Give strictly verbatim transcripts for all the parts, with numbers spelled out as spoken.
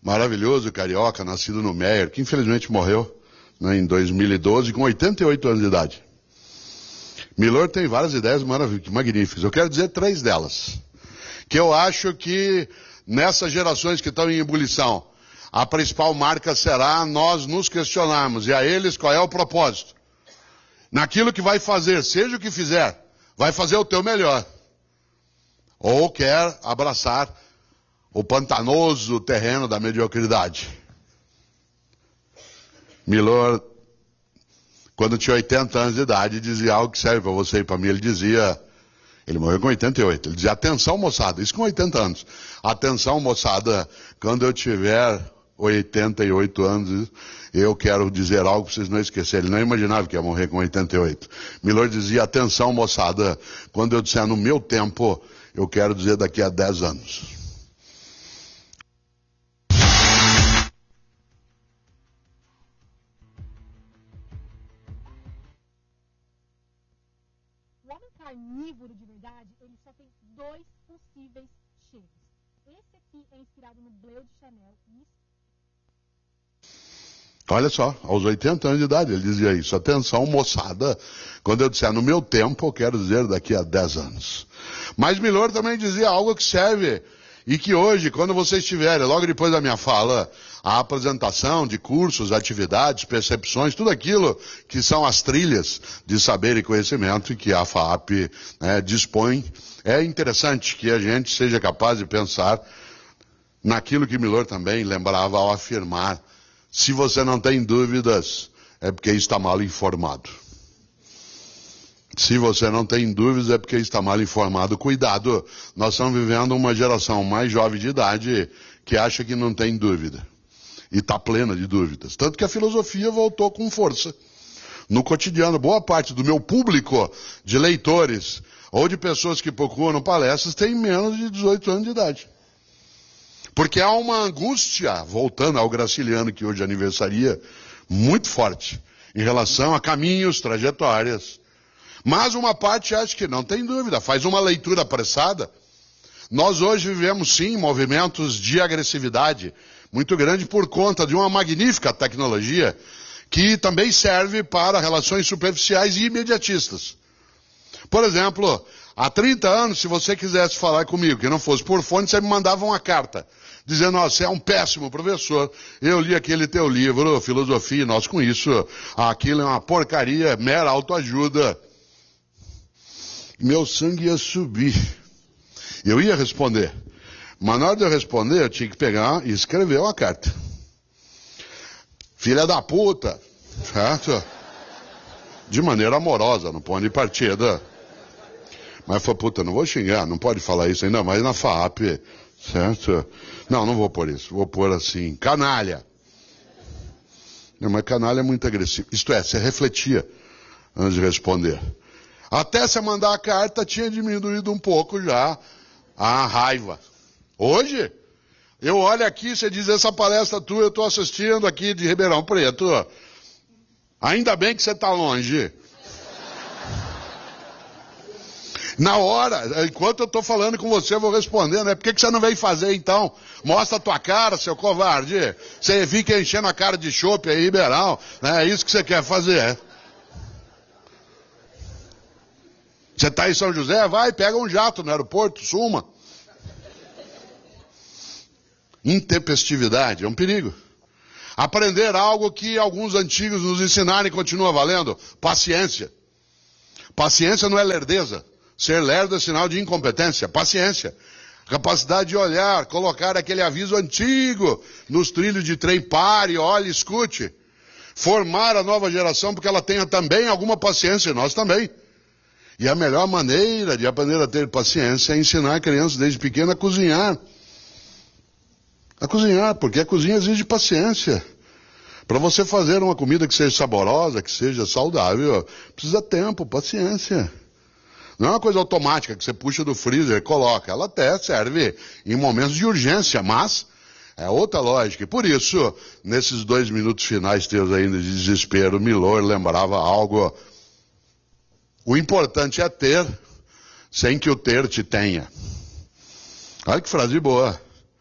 maravilhoso carioca, nascido no Meier, que infelizmente morreu, né, em dois mil e doze, com oitenta e oito anos de idade. Milor tem várias ideias magníficas. Eu quero dizer três delas. Que eu acho que nessas gerações que estão em ebulição, a principal marca será nós nos questionarmos. E a eles, qual é o propósito? Naquilo que vai fazer, seja o que fizer, vai fazer o teu melhor. Ou quer abraçar o pantanoso terreno da mediocridade. Milor, quando tinha oitenta anos de idade, dizia algo que serve para você e para mim. Ele dizia, ele morreu com oitenta e oito, ele dizia, atenção moçada, isso com oitenta anos. Atenção moçada, quando eu tiver oitenta e oito anos, eu quero dizer algo para vocês não esquecerem. Ele não imaginava que ia morrer com oitenta e oito. Milor dizia, atenção moçada, quando eu disser no meu tempo, eu quero dizer daqui a dez anos. O homem carnívoro de verdade, ele só tem dois possíveis cheiros. Esse aqui é inspirado no Bleu de Chanel. Olha só, aos oitenta anos de idade ele dizia isso. Atenção, moçada, quando eu disser no meu tempo, eu quero dizer daqui a dez anos. Mas Milor também dizia algo que serve e que hoje, quando vocês tiverem, logo depois da minha fala, a apresentação de cursos, atividades, percepções, tudo aquilo que são as trilhas de saber e conhecimento e que a FAAP, né, dispõe, é interessante que a gente seja capaz de pensar naquilo que Milor também lembrava ao afirmar: se você não tem dúvidas, é porque está mal informado. Se você não tem dúvidas, é porque está mal informado. Cuidado, nós estamos vivendo uma geração mais jovem de idade que acha que não tem dúvida. E está plena de dúvidas. Tanto que a filosofia voltou com força. No cotidiano, boa parte do meu público de leitores ou de pessoas que procuram palestras tem menos de dezoito anos de idade. Porque há uma angústia, voltando ao Graciliano, que hoje aniversaria, muito forte, em relação a caminhos, trajetórias. Mas uma parte acha que não tem dúvida, faz uma leitura apressada. Nós hoje vivemos sim movimentos de agressividade muito grande por conta de uma magnífica tecnologia que também serve para relações superficiais e imediatistas. Por exemplo, há trinta anos, se você quisesse falar comigo, que não fosse por fone, você me mandava uma carta, dizendo, ó, você é um péssimo professor, eu li aquele teu livro, Filosofia, e nós com isso, aquilo é uma porcaria, mera autoajuda. Meu sangue ia subir. Eu ia responder. Mas na hora de eu responder, eu tinha que pegar e escrever uma carta. Filha da puta, certo? De maneira amorosa, no ponto de partida. Mas eu falei, puta, não vou xingar, não pode falar isso ainda mais na FAAP, certo? Não, não vou pôr isso, vou pôr assim, canalha. Não, mas canalha é muito agressivo. Isto é, você refletia antes de responder. Até você mandar a carta, tinha diminuído um pouco já a raiva. Hoje, eu olho aqui, você diz, essa palestra tua, eu estou assistindo aqui de Ribeirão Preto. Ainda bem que você está longe. Na hora, enquanto eu estou falando com você, eu vou respondendo, né? Por que, que você não veio fazer então? Mostra a tua cara, seu covarde. Você fica enchendo a cara de chope aí, Ribeirão. Né? É isso que você quer fazer. Você está em São José? Vai, pega um jato no aeroporto, suma. Intempestividade é um perigo. Aprender algo que alguns antigos nos ensinaram e continua valendo. Paciência. Paciência não é lerdeza. Ser lerdo é sinal de incompetência. Paciência. Capacidade de olhar, colocar aquele aviso antigo nos trilhos de trem, pare, olhe, escute. Formar a nova geração porque ela tenha também alguma paciência, e nós também. E a melhor maneira de aprender a ter paciência é ensinar a criança desde pequena a cozinhar. A cozinhar, porque a cozinha exige paciência. Para você fazer uma comida que seja saborosa, que seja saudável, precisa tempo, paciência. Não é uma coisa automática que você puxa do freezer e coloca. Ela até serve em momentos de urgência, mas é outra lógica. E por isso, nesses dois minutos finais teus ainda de desespero, Milor lembrava algo. O importante é ter, sem que o ter te tenha. Olha que frase boa.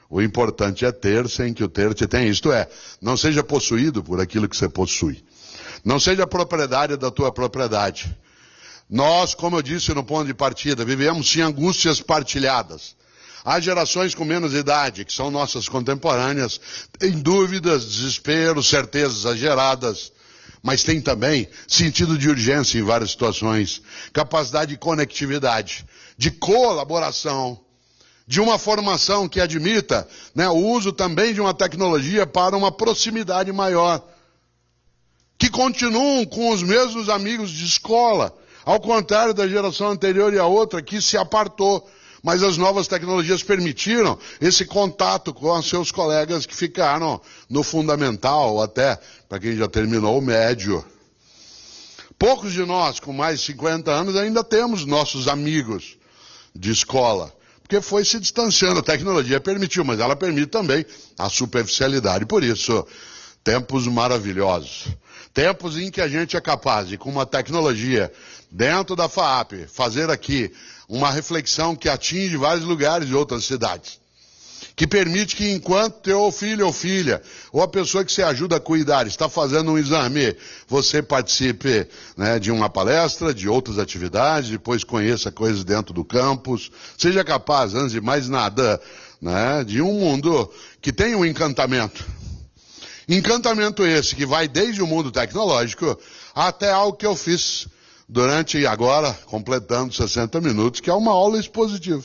O importante é ter sem que o ter te tenha. Isto é, não seja possuído por aquilo que você possui. Não seja propriedade da tua propriedade. Nós, como eu disse no ponto de partida, vivemos em angústias partilhadas. Há gerações com menos idade, que são nossas contemporâneas, têm dúvidas, desespero, certezas exageradas, mas tem também sentido de urgência em várias situações, capacidade de conectividade, de colaboração, de uma formação que admita, né, o uso também de uma tecnologia para uma proximidade maior, que continuam com os mesmos amigos de escola, ao contrário da geração anterior e a outra que se apartou, mas as novas tecnologias permitiram esse contato com os seus colegas que ficaram no fundamental, ou até para quem já terminou o médio. Poucos de nós, com mais de cinquenta anos, ainda temos nossos amigos de escola, porque foi se distanciando. A tecnologia permitiu, mas ela permite também a superficialidade. Por isso, tempos maravilhosos. Tempos em que a gente é capaz de, com uma tecnologia dentro da FAAP, fazer aqui uma reflexão que atinge vários lugares de outras cidades. Que permite que enquanto teu filho ou filha, ou a pessoa que você ajuda a cuidar, está fazendo um exame, você participe, né, de uma palestra, de outras atividades, depois conheça coisas dentro do campus. Seja capaz, antes de mais nada, né, de um mundo que tem um encantamento. Encantamento esse que vai desde o mundo tecnológico até algo que eu fiz durante, agora, completando sessenta minutos, que é uma aula expositiva.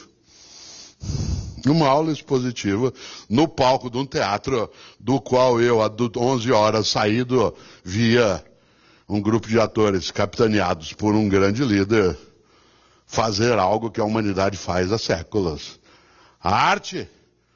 Uma aula expositiva no palco de um teatro, do qual eu, às onze horas, saído via um grupo de atores capitaneados por um grande líder, fazer algo que a humanidade faz há séculos. A arte,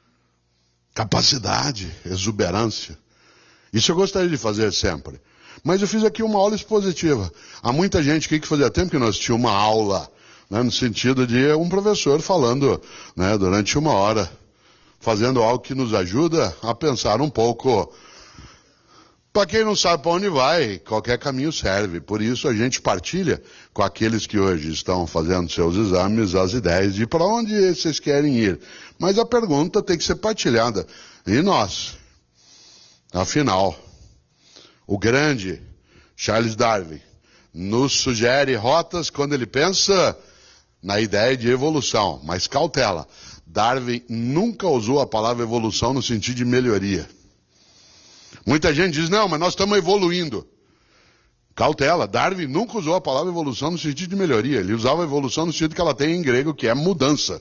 capacidade, exuberância. Isso eu gostaria de fazer sempre. Mas eu fiz aqui uma aula expositiva. Há muita gente aqui que fazia tempo que nós tínhamos uma aula, né, no sentido de um professor falando, né, durante uma hora, fazendo algo que nos ajuda a pensar um pouco. Para quem não sabe para onde vai, qualquer caminho serve. Por isso a gente partilha com aqueles que hoje estão fazendo seus exames as ideias de para onde vocês querem ir. Mas a pergunta tem que ser partilhada. E nós? Afinal, o grande Charles Darwin nos sugere rotas quando ele pensa na ideia de evolução. Mas cautela, Darwin nunca usou a palavra evolução no sentido de melhoria. Muita gente diz, não, mas nós estamos evoluindo. Cautela, Darwin nunca usou a palavra evolução no sentido de melhoria. Ele usava evolução no sentido que ela tem em grego, que é mudança.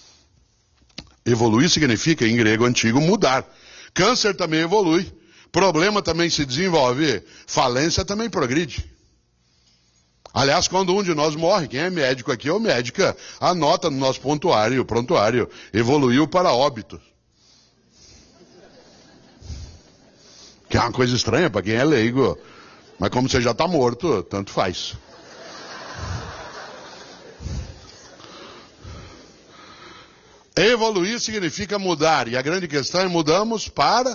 Evoluir significa, em grego antigo, mudar. Câncer também evolui. Problema também se desenvolve, falência também progride. Aliás, quando um de nós morre, quem é médico aqui ou médica, anota no nosso prontuário, prontuário, evoluiu para óbito. Que é uma coisa estranha para quem é leigo, mas como você já está morto, tanto faz. Evoluir significa mudar, e a grande questão é mudamos para...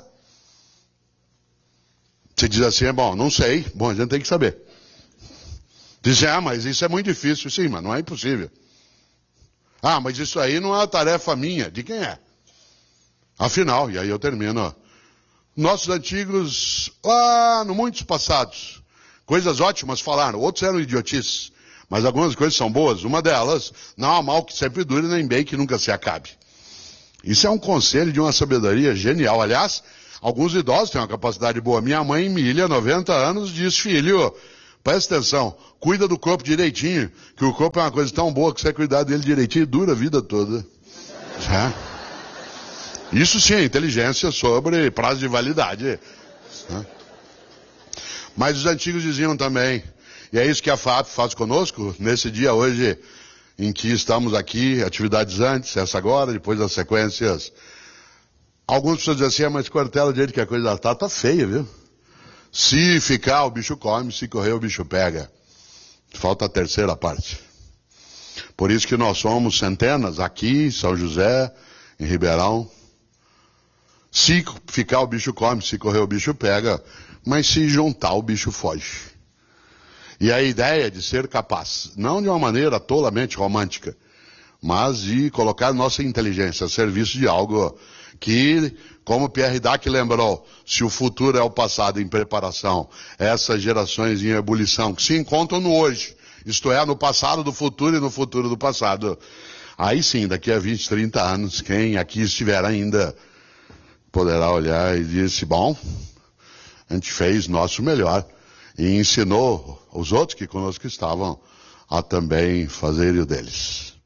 Você diz assim, é bom, não sei. Bom, a gente tem que saber. Diz, ah, mas isso é muito difícil. Sim, mas não é impossível. Ah, mas isso aí não é uma tarefa minha. De quem é? Afinal, e aí eu termino. Nossos antigos, lá no muitos passados, coisas ótimas falaram. Outros eram idiotices. Mas algumas coisas são boas. Uma delas, não há mal que sempre dure, nem bem que nunca se acabe. Isso é um conselho de uma sabedoria genial. Aliás, alguns idosos têm uma capacidade boa. Minha mãe, Emília, noventa anos, diz, filho, presta atenção, cuida do corpo direitinho, que o corpo é uma coisa tão boa que você cuidar dele direitinho e dura a vida toda. É. Isso sim é inteligência sobre prazo de validade. É. Mas os antigos diziam também, e é isso que a FAAP faz conosco, nesse dia hoje, em que estamos aqui, atividades antes, essa agora, depois das sequências. Algumas pessoas dizem assim, ah, mas Cortella, do jeito que a coisa está, tá feia, viu? Se ficar, o bicho come, se correr, o bicho pega. Falta a terceira parte. Por isso que nós somos centenas, aqui, em São José, em Ribeirão. Se ficar, o bicho come, se correr, o bicho pega, mas se juntar, o bicho foge. E a ideia de ser capaz, não de uma maneira tolamente romântica, mas de colocar nossa inteligência a serviço de algo que, como Pierre Dac lembrou, se o futuro é o passado em preparação, essas gerações em ebulição que se encontram no hoje, isto é, no passado do futuro e no futuro do passado, aí sim, daqui a vinte, trinta anos, quem aqui estiver ainda poderá olhar e dizer, bom, a gente fez nosso melhor e ensinou os outros que conosco estavam a também fazerem o deles.